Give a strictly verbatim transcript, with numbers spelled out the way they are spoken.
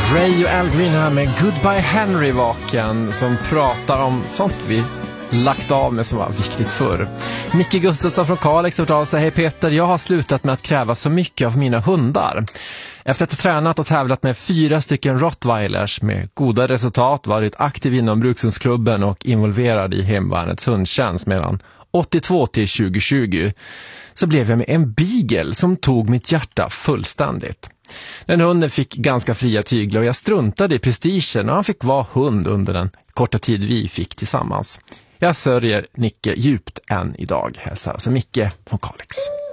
Ray och Al Green här med Goodbye Henry vaken, som pratar om sånt vi lagt av med som var viktigt förr. Micke Gustafsson från Kalix har sig: hej Peter, jag har slutat med att kräva så mycket av mina hundar. Efter att ha tränat och tävlat med fyra stycken rottweilers med goda resultat, varit aktiv inom Brukshundsklubben och involverad i hemvärnets hundtjänst mellan åttiotvå till tjugo tjugo, så blev jag med en beagle som tog mitt hjärta fullständigt. Den hunden fick ganska fria tyglar och jag struntade i prestigen och han fick vara hund under den korta tid vi fick tillsammans. Jag sörjer Nicke djupt än idag, hälsar alltså Micke från Kalix.